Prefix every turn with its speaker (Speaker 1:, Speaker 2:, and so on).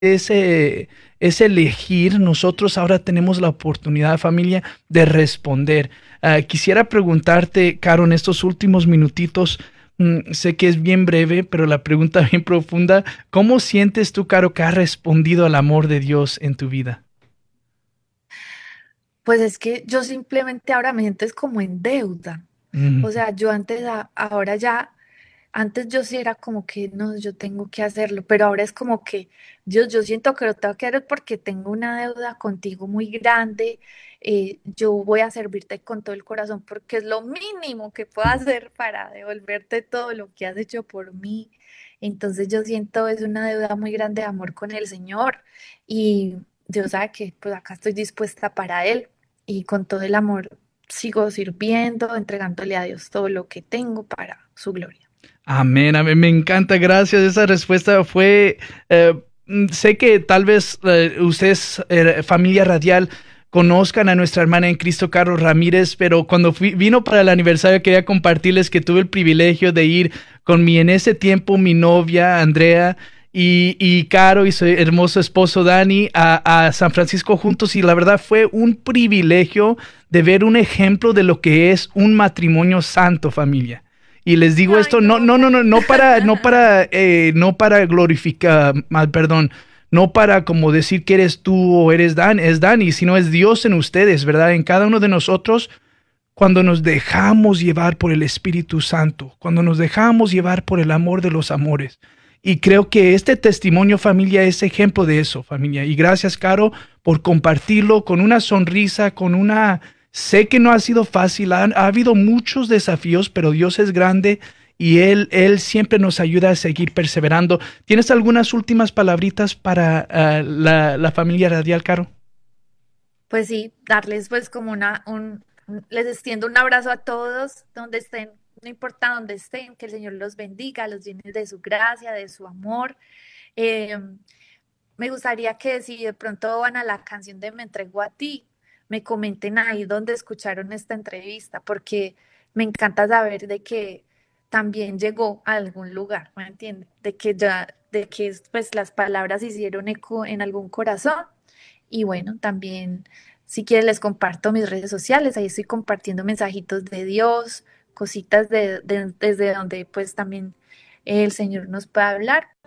Speaker 1: ese, ese elegir, nosotros ahora tenemos la oportunidad, familia, de responder. Quisiera preguntarte, Caro, en estos últimos minutitos, sé que es bien breve, pero la pregunta bien profunda, ¿cómo sientes tú, Caro, que has respondido al amor de Dios en tu vida?
Speaker 2: Pues es que yo simplemente ahora me siento es como en deuda.
Speaker 1: Mm,
Speaker 2: O sea, yo antes, ahora ya, antes yo sí era como que no, yo tengo que hacerlo, pero ahora es como que Dios, yo siento que lo tengo que hacer porque tengo una deuda contigo muy grande. Yo voy a servirte con todo el corazón porque es lo mínimo que puedo hacer para devolverte todo lo que has hecho por mí. Entonces yo siento es una deuda muy grande de amor con el Señor y Dios sabe que pues acá estoy dispuesta para Él y con todo el amor sigo sirviendo, entregándole a Dios todo lo que tengo para su gloria.
Speaker 1: amén, amén, me encanta, gracias. Esa respuesta fue, sé que tal vez ustedes, familia radial, conozcan a nuestra hermana en Cristo, Caro Ramírez, pero cuando vino para el aniversario quería compartirles que tuve el privilegio de ir con mi, en ese tiempo, mi novia, Andrea, y Caro y su hermoso esposo Dani a San Francisco juntos y la verdad fue un privilegio de ver un ejemplo de lo que es un matrimonio santo, familia. Y les digo
Speaker 2: Ay,
Speaker 1: esto, no,
Speaker 2: no,
Speaker 1: no, no, no,
Speaker 2: tan...
Speaker 1: no para glorificar, mal, perdón, no para como decir que eres tú o eres Dan, es Dani, sino es Dios en ustedes, ¿verdad? En cada uno de nosotros, cuando nos dejamos llevar por el Espíritu Santo, cuando nos dejamos llevar por el amor de los amores. Y creo que este testimonio, familia, es ejemplo de eso, familia. Y gracias, Caro, por compartirlo con una sonrisa, con una... Sé que no ha sido fácil, ha habido muchos desafíos, pero Dios es grande y Él siempre nos ayuda a seguir perseverando. ¿Tienes algunas últimas palabritas para la familia radial, Caro?
Speaker 2: Pues sí, darles pues como les extiendo un abrazo a todos donde estén, no importa dónde estén, que el Señor los bendiga, los llene de su gracia, de su amor. Eh, Me gustaría que si de pronto van a la canción de Me entrego a ti, me comenten ahí donde escucharon esta entrevista, porque me encanta saber de que también llegó a algún lugar, ¿me entiendes? De que ya, de que pues las palabras hicieron eco en algún corazón. Y bueno, también si quieren les comparto mis redes sociales, ahí estoy compartiendo mensajitos de Dios, cositas desde donde pues también el Señor nos puede hablar.